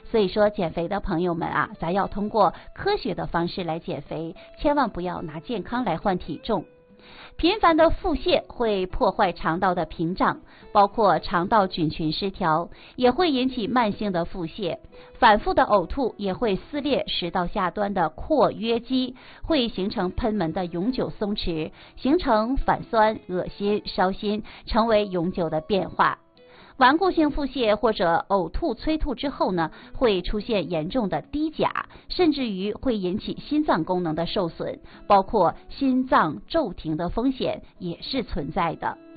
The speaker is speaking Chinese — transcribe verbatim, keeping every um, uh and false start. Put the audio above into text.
所以说减肥的朋友们啊，咱要通过科学的方式来减肥，千万不要拿健康来换体重。频繁的腹泻会破坏肠道的屏障，包括肠道菌群失调，也会引起慢性的腹泻。反复的呕吐也会撕裂食道下端的括约肌，会形成贲门的永久松弛，形成反酸、恶心、烧心，成为永久的变化。顽固性腹泻或者呕吐催吐之后呢，会出现严重的低钾，甚至于会引起心脏功能的受损，包括心脏骤停的风险也是存在的。